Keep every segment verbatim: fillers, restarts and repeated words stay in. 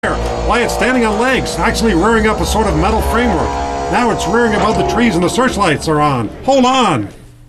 Why, it's standing on legs, actually rearing up a sort of metal framework. Now it's rearing above the trees and the searchlights are on. Hold on!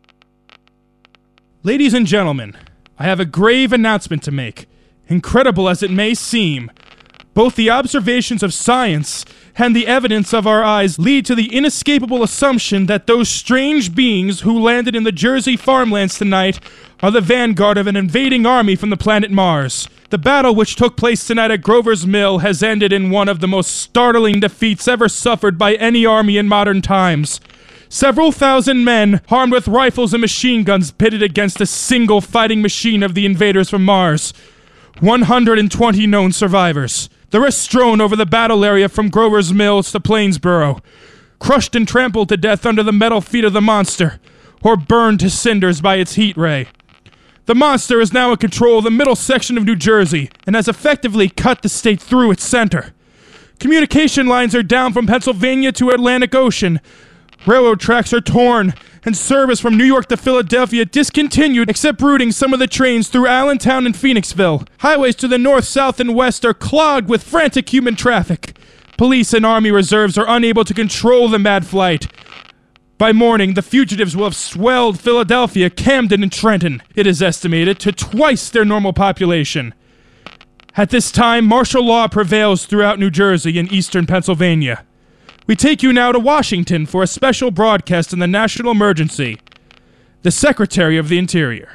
Ladies and gentlemen, I have a grave announcement to make. Incredible as it may seem, both the observations of science and the evidence of our eyes lead to the inescapable assumption that those strange beings who landed in the Jersey farmlands tonight are the vanguard of an invading army from the planet Mars. The battle which took place tonight at Grover's Mill has ended in one of the most startling defeats ever suffered by any army in modern times. Several thousand men, armed with rifles and machine guns, pitted against a single fighting machine of the invaders from Mars. one hundred twenty known survivors. The rest strewn over the battle area from Grover's Mills to Plainsboro, crushed and trampled to death under the metal feet of the monster, or burned to cinders by its heat ray. The monster is now in control of the middle section of New Jersey and has effectively cut the state through its center. Communication lines are down from Pennsylvania to Atlantic Ocean. Railroad tracks are torn, and service from New York to Philadelphia discontinued except routing some of the trains through Allentown and Phoenixville. Highways to the north, south, and west are clogged with frantic human traffic. Police and Army reserves are unable to control the mad flight. By morning, the fugitives will have swelled Philadelphia, Camden, and Trenton, it is estimated, to twice their normal population. At this time, martial law prevails throughout New Jersey and eastern Pennsylvania. We take you now to Washington for a special broadcast on the national emergency. The Secretary of the Interior.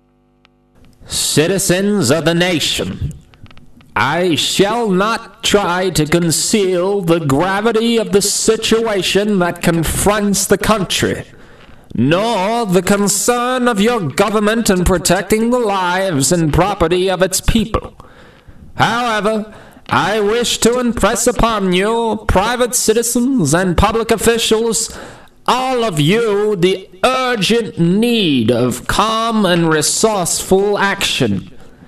Citizens of the nation, I shall not try to conceal the gravity of the situation that confronts the country, nor the concern of your government in protecting the lives and property of its people. However, I wish to impress upon you, private citizens and public officials, all of you, the urgent need of calm and resourceful action.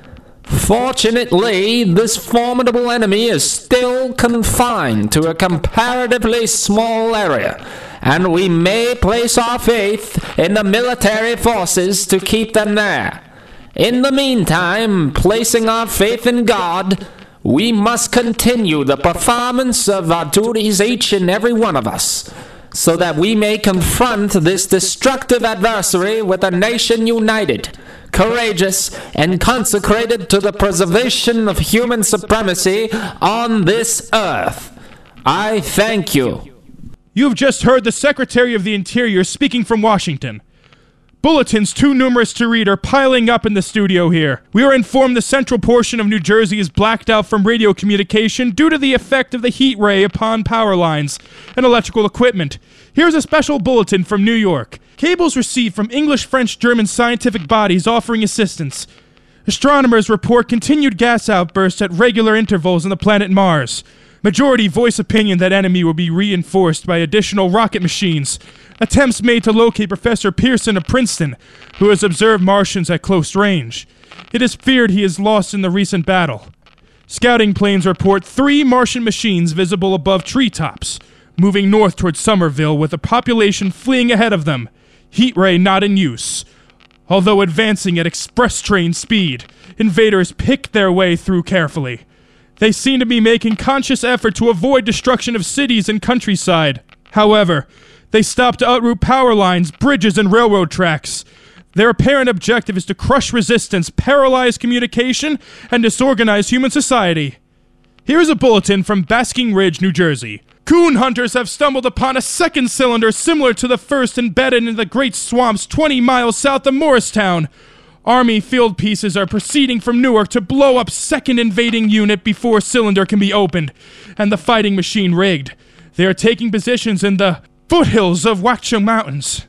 Fortunately, this formidable enemy is still confined to a comparatively small area, and we may place our faith in the military forces to keep them there. In the meantime, placing our faith in God, we must continue the performance of our duties, each and every one of us, so that we may confront this destructive adversary with a nation united, courageous, and consecrated to the preservation of human supremacy on this earth. I thank you. You've just heard the Secretary of the Interior speaking from Washington. Bulletins too numerous to read are piling up in the studio here. We are informed the central portion of New Jersey is blacked out from radio communication due to the effect of the heat ray upon power lines and electrical equipment. Here's a special bulletin from New York. Cables received from English, French, German scientific bodies offering assistance. Astronomers report continued gas outbursts at regular intervals on the planet Mars. Majority voice opinion that enemy will be reinforced by additional rocket machines. Attempts made to locate Professor Pearson of Princeton, who has observed Martians at close range. It is feared he is lost in the recent battle. Scouting planes report three Martian machines visible above treetops, moving north toward Somerville with a population fleeing ahead of them. Heat ray not in use. Although advancing at express train speed, invaders pick their way through carefully. They seem to be making conscious effort to avoid destruction of cities and countryside. However, they stop to uproot power lines, bridges, and railroad tracks. Their apparent objective is to crush resistance, paralyze communication, and disorganize human society. Here's a bulletin from Basking Ridge, New Jersey. Coon hunters have stumbled upon a second cylinder similar to the first embedded in the great swamps twenty miles south of Morristown. Army field pieces are proceeding from Newark to blow up second invading unit before cylinder can be opened, and the fighting machine rigged. They are taking positions in the foothills of Watchung Mountains.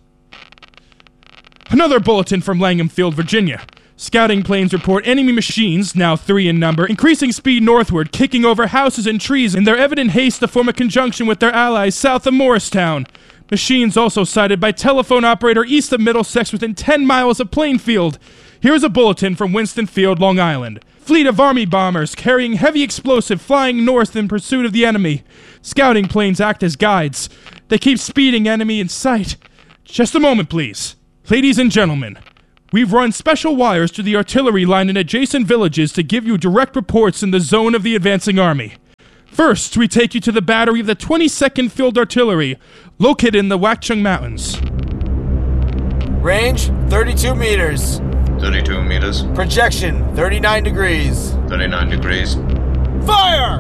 Another bulletin from Langham Field, Virginia. Scouting planes report enemy machines, now three in number, increasing speed northward, kicking over houses and trees in their evident haste to form a conjunction with their allies south of Morristown. Machines also sighted by telephone operator east of Middlesex within ten miles of Plainfield. Here's a bulletin from Winston Field, Long Island. Fleet of Army bombers carrying heavy explosive flying north in pursuit of the enemy. Scouting planes act as guides. They keep speeding enemy in sight. Just a moment, please. Ladies and gentlemen, we've run special wires to the artillery line in adjacent villages to give you direct reports in the zone of the advancing army. First, we take you to the battery of the twenty-second Field Artillery, located in the Wakchung Mountains. Range, thirty-two meters. thirty-two meters. Projection, thirty-nine degrees. thirty-nine degrees. Fire!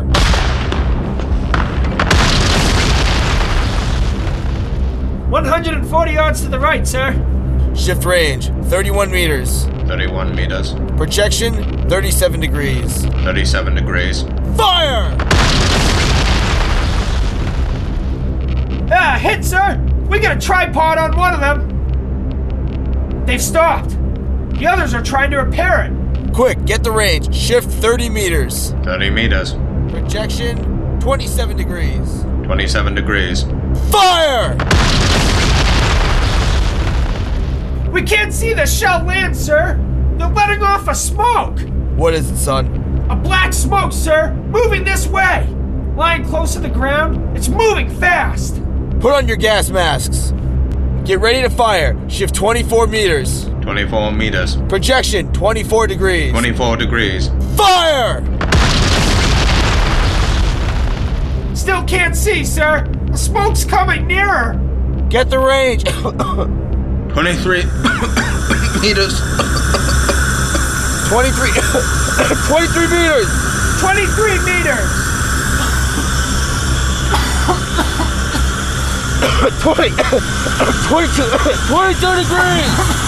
one hundred forty yards to the right, sir. Shift range, thirty-one meters. thirty-one meters. Projection, thirty-seven degrees. thirty-seven degrees. Fire! Ah, hit, sir! We got a tripod on one of them. They've stopped. The others are trying to repair it. Quick, get the range. Shift thirty meters. thirty meters. Projection, twenty-seven degrees. twenty-seven degrees. Fire! We can't see the shell land, sir. They're letting off a smoke. What is it, son? A black smoke, sir. Moving this way. Lying close to the ground. It's moving fast. Put on your gas masks. Get ready to fire. Shift twenty-four meters. twenty-four meters. Projection, twenty-four degrees. twenty-four degrees. Fire! Still can't see, sir. The smoke's coming nearer. Get the range. twenty-three meters. twenty-three. twenty-three meters. twenty-three meters. twenty. twenty-two. twenty-two degrees.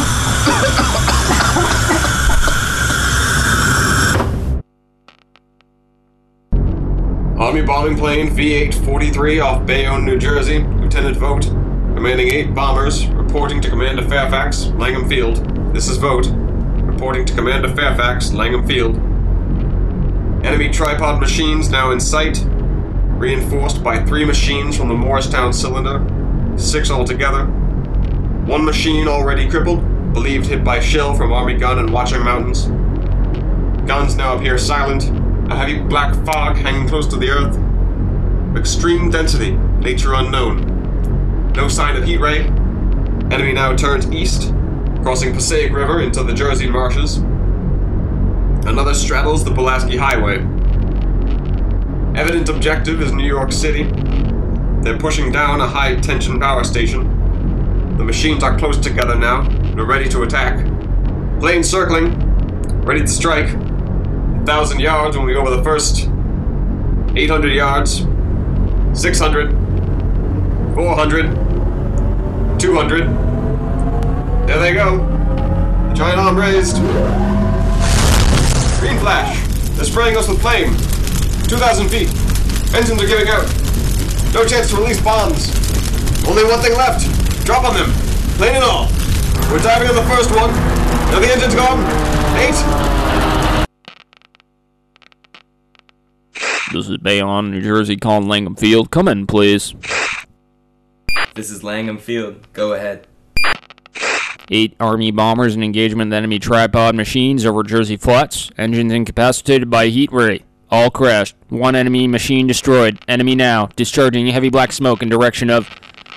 Army bombing plane V eight forty-three off Bayonne, New Jersey. Lieutenant Vogt, commanding eight bombers, reporting to Commander Fairfax, Langham Field. This is Vogt, reporting to Commander Fairfax, Langham Field. Enemy tripod machines now in sight, reinforced by three machines from the Morristown cylinder, six altogether. One machine already crippled, believed hit by shell from Army gun in Watchung Mountains. Guns now appear silent, a heavy black fog hanging close to the earth. Extreme density, nature unknown. No sign of heat ray. Enemy now turns east, crossing Passaic River into the Jersey marshes. Another straddles the Pulaski Highway. Evident objective is New York City. They're pushing down a high-tension power station. The machines are close together now, and are ready to attack. Plane circling, ready to strike. A thousand yards when we go over the first. Eight hundred yards. Six hundred. Four hundred. Two hundred. There they go. The giant arm raised. Green flash. They're spraying us with flame. Two thousand feet. Engines are giving out. No chance to release bombs. Only one thing left. Drop on them. Plane and all. We're diving on the first one. Now the engine's gone. Eight. This is Bayonne, New Jersey, calling Langham Field. Come in, please. This is Langham Field. Go ahead. Eight Army bombers in engagement with enemy tripod machines over Jersey Flats. Engines incapacitated by heat ray. All crashed. One enemy machine destroyed. Enemy now. Discharging heavy black smoke in direction of...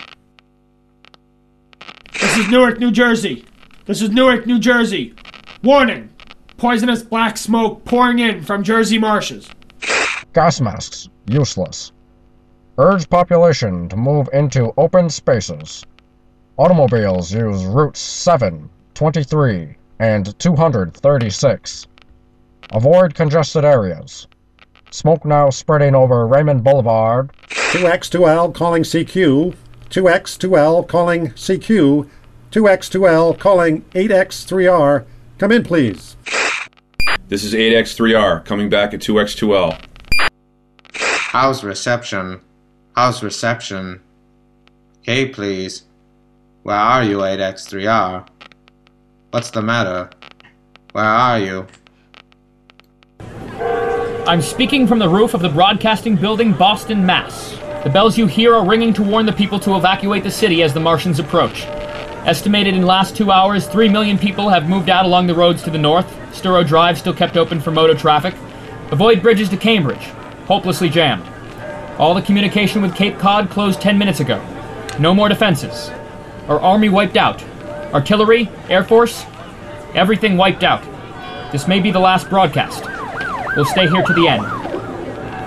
This is Newark, New Jersey. This is Newark, New Jersey. Warning. Poisonous black smoke pouring in from Jersey marshes. Gas masks, useless. Urge population to move into open spaces. Automobiles use routes seven, twenty-three, and two hundred thirty-six. Avoid congested areas. Smoke now spreading over Raymond Boulevard. two X two L calling C Q. two X two L calling C Q. two X two L calling eight X three R. Come in, please. This is eight X three R, coming back at two X two L. How's reception? How's reception? Hey, please. Where are you, eight X three R? What's the matter? Where are you? I'm speaking from the roof of the Broadcasting Building, Boston, Mass. The bells you hear are ringing to warn the people to evacuate the city as the Martians approach. Estimated in last two hours, three million people have moved out along the roads to the north. Sturrow Drive still kept open for motor traffic. Avoid bridges to Cambridge. Hopelessly jammed. All the communication with Cape Cod closed ten minutes ago. No more defenses. Our army wiped out. Artillery, Air Force, everything wiped out. This may be the last broadcast. We'll stay here to the end.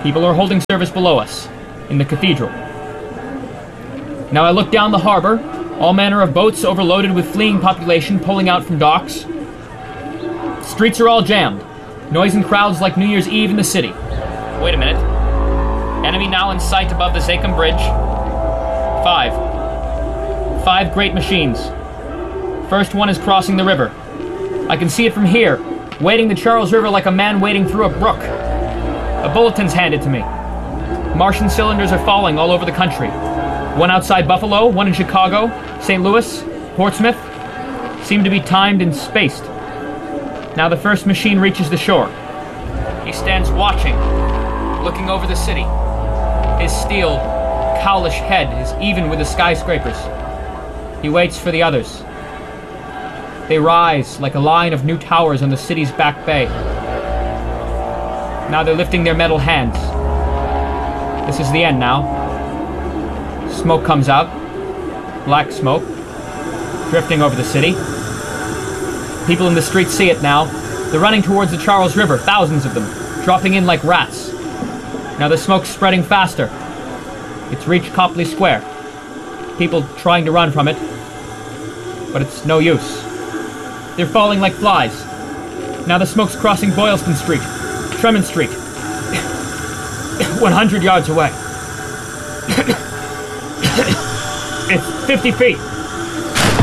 People are holding service below us, in the cathedral. Now I look down the harbor, all manner of boats overloaded with fleeing population pulling out from docks. Streets are all jammed, noise and crowds like New Year's Eve in the city. Wait a minute. Enemy now in sight above the Zakum Bridge. Five. Five great machines. First one is crossing the river. I can see it from here, wading the Charles River like a man wading through a brook. A bulletin's handed to me. Martian cylinders are falling all over the country. One outside Buffalo, one in Chicago, Saint Louis, Portsmouth. Seem to be timed and spaced. Now the first machine reaches the shore. He stands watching, looking over the city. His steel, cowlish head is even with the skyscrapers. He waits for the others. They rise like a line of new towers on the city's back bay. Now they're lifting their metal hands. This is the end now. Smoke comes out. Black smoke. Drifting over the city. People in the streets see it now. They're running towards the Charles River, thousands of them, dropping in like rats. Now the smoke's spreading faster. It's reached Copley Square. People trying to run from it. But it's no use. They're falling like flies. Now the smoke's crossing Boylston Street, Tremont Street. one hundred yards away. It's fifty feet.